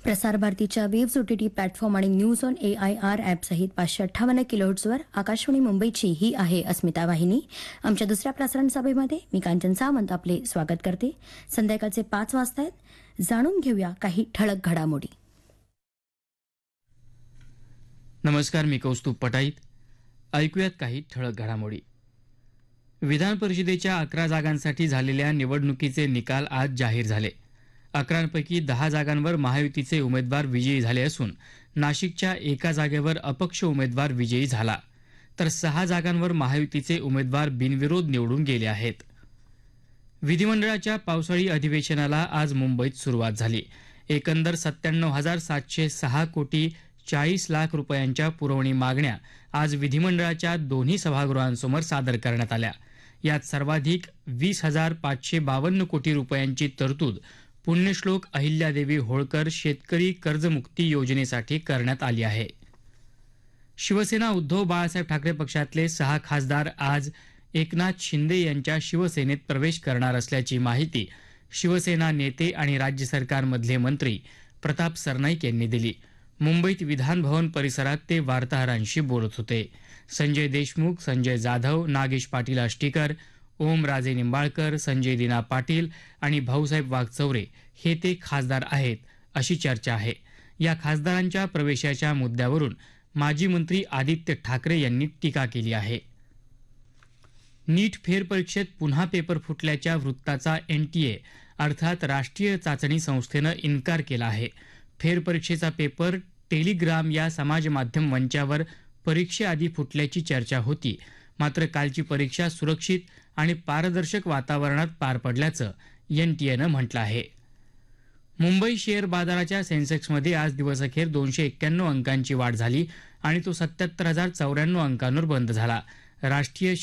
प्रसार भारतीच्या waves OTT platform आणि न्यूज ऑन AIR ॲपसहित 558 किलोहर्ट्झवर आकाशवाणी मुंबईची ही आहे अस्मिता वाहिनी. आमच्या दुसऱ्या प्रसारण सभेमध्ये मी कांचन सावंत आपले स्वागत करते. संध्याकाळचे 5 वाजता आहेत. जाणून घेऊया काही ठळक घडामोडी. नमस्कार, मी कौस्तुभ पटाईत. ऐकूयात काही ठळक घडामोडी. विधान परिषदेच्या 11 जागांसाठी झालेल्या निवडणुकीचे निकाल आज जाहीर झाले. 11 10 जागांवर महायुतीचे उमेदवार विजयी झाले असून नाशिकच्या एका जागेवर अपक्ष उमेदवार विजयी झाला, तर 6 जागांवर महायुतीचे उमेदवार बिनविरोध निवडून गेले आहेत. विधिमंडळाच्या पावसाळी अधिवेशनाला आज मुंबईत सुरुवात झाली. एकंदर 97,706 कोटी 40 लाख रुपयांच्या पुरवणी मागण्या आज विधिमंडळाच्या दोन्ही सभागृहांसमोर सादर करण्यात आल्या. यात सर्वाधिक 20,552 कोटी रुपयांची तरतूद पुण्यश्लोक अहिल्यादेवी होळकर शेतकरी कर्जमुक्ती योजनेसाठी करण्यात आली आहे. शिवसेना उद्धव बाळासाहेब ठाकरे पक्षातले 6 खासदार आज एकनाथ शिंदे यांच्या शिवसेनेत प्रवेश करणार असल्याची माहिती शिवसेना नेते आणि राज्य सरकारमधले मंत्री प्रताप सरनाईक यांनी दिली. मुंबईत विधान भवन परिसरात ते वार्ताहरांशी बोलत होते. संजय देशमुख, संजय जाधव, नागेश पाटील आष्टीकर, ओम राजे निंबाळकर, संजय दिना पाटील आणि भाऊसाहेब वागचौरे हे ते खासदार आहेत अशी चर्चा आहे. या खासदारांच्या प्रवेशाच्या मुद्द्यावरून माजी मंत्री आदित्य ठाकरे यांनी टीका केली आहे. नीट फेरपरीक्षेत पुन्हा पेपर फुटल्याच्या वृत्ताचा NTA अर्थात राष्ट्रीय चाचणी संस्थेनं इन्कार केला आहे. फेरपरीक्षेचा पेपर टेलिग्राम या समाजमाध्यम मंचावर परीक्षेआधी फुटल्याची चर्चा होती. मात्र कालची परीक्षा सुरक्षित आणि पारदर्शक वातावरणात पार पडल्याचं NTAनं म्हटलं आहे. मुंबई शेअर बाजाराच्या सेन्सेक्समध्ये आज दिवसअखेर 291 अंकांची वाढ झाली आणि तो 77,094 अंकांवर बंद झाला. राष्ट्रीय